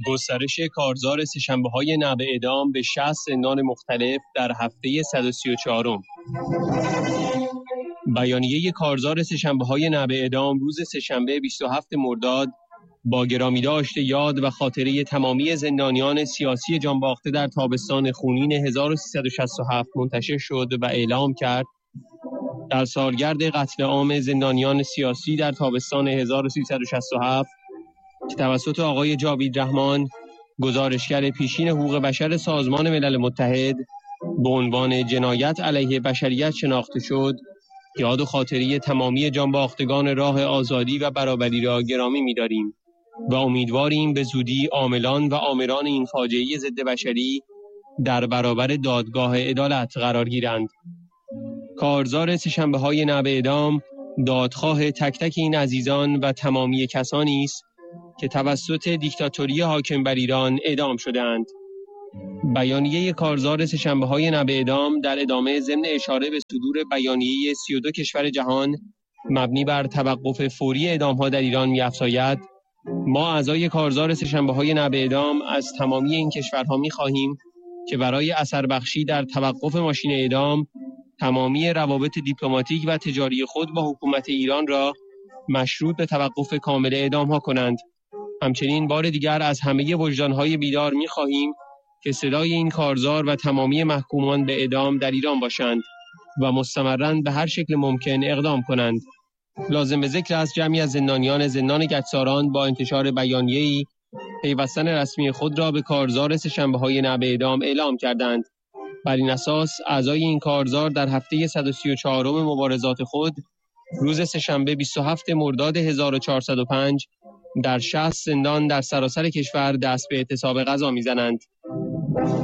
گسترش کارزار سه‌شنبه‌های نوع اعدام به 60 زندان مختلف در هفته 134م. بیانیه کارزار سه‌شنبه‌های نوع اعدام روز سه‌شنبه 27 مرداد با گرامی داشت یاد و خاطره تمامی زندانیان سیاسی جانباخته در تابستان خونین 1367 منتشر شد و اعلام کرد در سالگرد قتل عام زندانیان سیاسی در تابستان 1367 که توسط آقای جاوید رحمان، گزارشگر پیشین حقوق بشر سازمان ملل متحد، به عنوان جنایت علیه بشریت شناخته شد، یاد و خاطره تمامی جانباختگان راه آزادی و برابری را گرامی می‌داریم و امیدواریم به زودی عاملان و آمران این فاجعه ضد بشری در برابر دادگاه عدالت قرار گیرند. کارزار سه‌شنبه‌های نوع اعدام دادخواه تک تک این عزیزان و تمامی کسانی است که توسط دیکتاتوری حاکم بر ایران اعدام شده‌اند. بیانیه کارزار سه‌شنبه‌های نوع اعدام در ادامه ضمن اشاره به صدور بیانیه 32 کشور جهان مبنی بر توقف فوری اعدام‌ها در ایران می‌افزاید: ما اعضای کارزار سه‌شنبه‌های نوع اعدام از تمامی این کشورها می‌خواهیم که برای اثر بخشی در توقف ماشین اعدام تمامی روابط دیپلماتیک و تجاری خود با حکومت ایران را مشروط به توقف کامل اعدام‌ها کنند. همچنین بار دیگر از همه وجدان‌های بیدار می‌خواهیم که صدای این کارزار و تمامی محکومان به اعدام در ایران باشند و مستمراً به هر شکل ممکن اقدام کنند. لازم به ذکر است جمعی از زندانیان زندان گچساران با انتشار بیانیه‌ای پیوستن رسمی خود را به کارزار سه‌شنبه‌های نوع اعدام اعلام کردند. بر این اساس اعضای این کارزار در هفته 134م مبارزات خود روز سه‌شنبه 27 مرداد 1405 در 60 زندان در سراسر کشور دست به اعتصاب غذا می‌زنند.